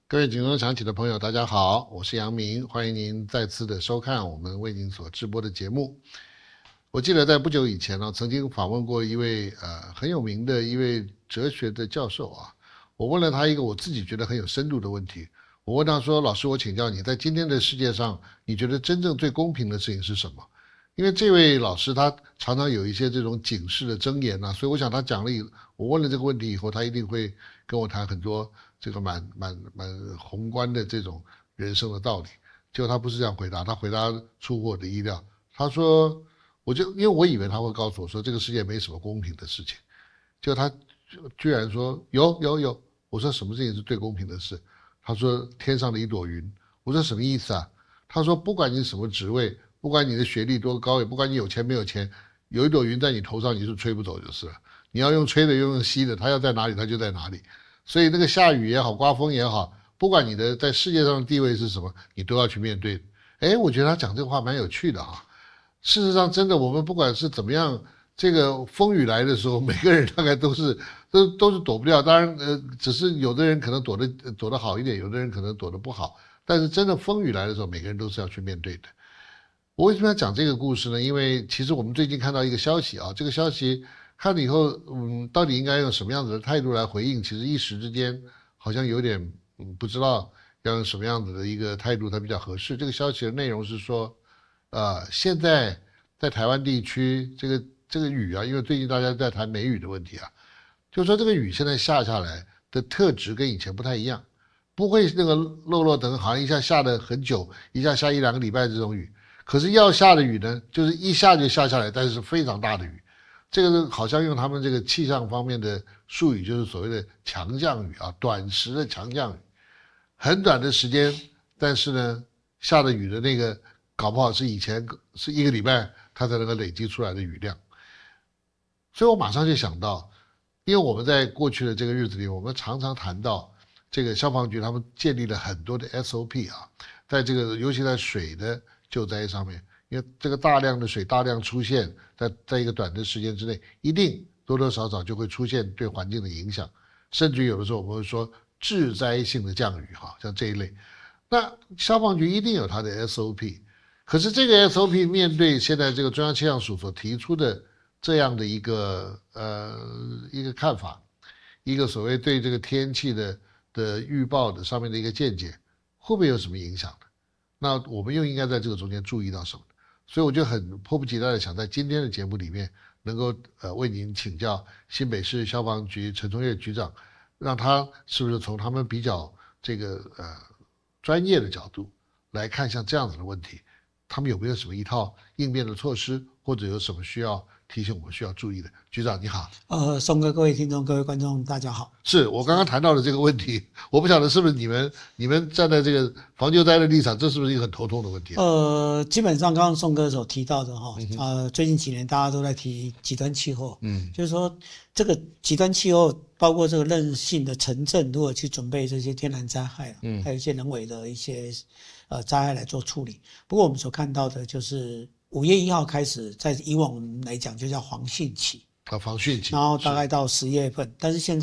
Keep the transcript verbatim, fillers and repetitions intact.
各位警钟响起的朋友大家好，我是杨明，欢迎您再次的收看我们为您所直播的节目。我记得在不久以前呢，曾经访问过一位呃很有名的一位哲学的教授啊，我问了他一个我自己觉得很有深度的问题。我问他说，老师，我请教你，在今天的世界上，你觉得真正最公平的事情是什么？因为这位老师他常常有一些这种警示的箴言啊，所以我想他讲了以我问了这个问题以后，他一定会跟我谈很多这个蛮蛮蛮宏观的这种人生的道理。结果他不是这样回答，他回答出乎我的意料。他说，我就因为我以为他会告诉我说这个世界没什么公平的事情，结果他居然说有有有。我说什么事情是最公平的事？他说天上的一朵云。我说什么意思啊？他说不管你什么职位，不管你的学历多高，也不管你有钱没有钱，有一朵云在你头上，你是吹不走就是了。你要用吹的，用吸的，它要在哪里它就在哪里。所以那个下雨也好，刮风也好，不管你的在世界上的地位是什么，你都要去面对。诶，我觉得他讲这个话蛮有趣的哈。事实上真的，我们不管是怎么样，这个风雨来的时候，每个人大概都是都都是躲不掉。当然呃，只是有的人可能躲得躲得好一点，有的人可能躲得不好。但是真的风雨来的时候，每个人都是要去面对的。我为什么要讲这个故事呢？因为其实我们最近看到一个消息啊，这个消息看了以后，嗯，到底应该用什么样子的态度来回应？其实一时之间好像有点嗯不知道要用什么样子的一个态度才比较合适。这个消息的内容是说，呃，现在在台湾地区这个这个雨啊，因为最近大家在谈梅雨的问题啊，就是说这个雨现在下下来的特质跟以前不太一样，不会那个漏漏等好像一下下的很久，一下下一两个礼拜这种雨。可是要下的雨呢，就是一下就下下来，但是非常大的雨。这个好像用他们这个气象方面的术语，就是所谓的强降雨啊，短时的强降雨，很短的时间，但是呢，下的雨的那个搞不好是以前是一个礼拜它才能够累积出来的雨量。所以我马上就想到，因为我们在过去的这个日子里，我们常常谈到这个消防局他们建立了很多的 S O P 啊，在这个尤其在水的救灾上面，因为这个大量的水大量出现在在一个短的时间之内，一定多多少少就会出现对环境的影响，甚至有的时候我们会说致灾性的降雨哈，像这一类。那消防局一定有它的 S O P， 可是这个 S O P 面对现在这个中央气象署所提出的这样的一个呃一个看法，一个所谓对这个天气的的预报的上面的一个见解，会不会有什么影响呢？那我们又应该在这个中间注意到什么？所以我就很迫不及待的想在今天的节目里面能够呃为您请教新北市消防局陈崇业局长，让他是不是从他们比较这个呃专业的角度来看像这样子的问题，他们有没有什么一套应变的措施，或者有什么需要提醒我们需要注意的？局长你好。 呃，松哥，各位听众，各位观众，大家好。 是我刚刚谈到的这个问题，我不晓得是不是你们你们站在这个防救灾的立场，这是不是一个很头痛的问题啊？ 呃，基本上刚刚宋哥所提到的哈，呃，最近几年大家都在提极端气候，嗯，就是说这个极端气候包括这个韧性的城镇，如何去准备这些天然灾害，嗯，还有一些人为的一些呃灾害来做处理。不过我们所看到的就是五月一号开始，在以往我们来讲就叫黄汛期。 啊，防汛期， 然后大概到十月份，但是现在